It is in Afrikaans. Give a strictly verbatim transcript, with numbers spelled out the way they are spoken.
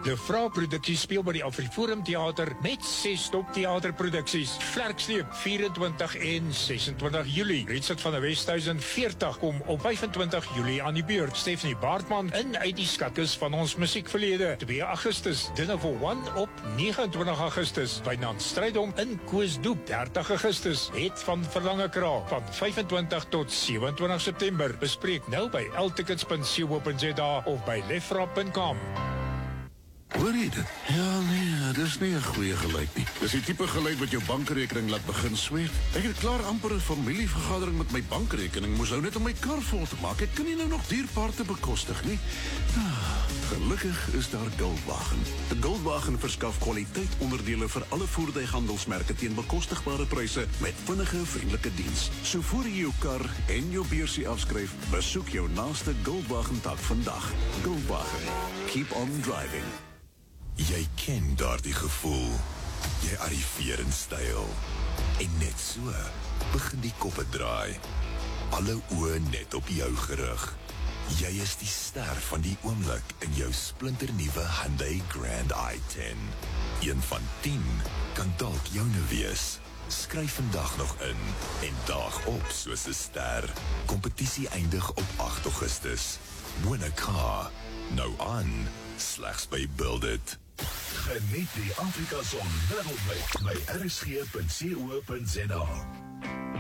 De Vra-produksie speel by die Afriforum Theater met ses top theaterproduksies. Vlerksleep, vierentwintig en sesentwintig Julie. Ritsert van der Westhuizen, veertig, kom op vyfentwintig Julie aan die beurt. Stephanie Baartman, in uit die skatkis van ons musiekverlede. twee Augustus, Dinner for One op negenentwintig Augustus. Wynand Strydom in Koosdoep, dertig Augustus. Het van Verlange Kraal, van vyfentwintig tot sewenentwintig September. Bespreek nou by l tickets punt co punt za of by lefra punt com. Hoor jy dit? Ja, nee, dis nie 'n goeie geluid nie. Dis die tipe geluid wat jou bankrekening laat begin sweet. Ek het klaar amper 'n familievergadering met my bankrekening, moes hou net om my kar vol te maak. Ek kan nie nou nog dierpaarte bekostig nie. Ah, gelukkig is daar Goldwagen. De Goldwagen verskaf kwaliteit onderdele vir alle voertuighandelsmerke teen bekostigbare pryse met vinnige, vriendelike diens. So voor jy jou kar en jou beursie afskryf, besoek jou naaste Goldwagen tak vandag. Goldwagen. Keep on driving. Jy ken daardie gevoel. Jy arriveer in styl. En net so begin die koppe draai. Alle oë net op jou gerig. Jy is die ster van die oomblik in jou splinternuwe Hyundai Grand i ten. Een van tien kan dalk joune wees. Skryf vandag nog in en daag op soos 'n ster. Kompetisie eindig op agt Augustus. Win a car. Nou aan, slegs by Build It. Geniet die Afrika Son wêreldwyd by r s g punt co punt za.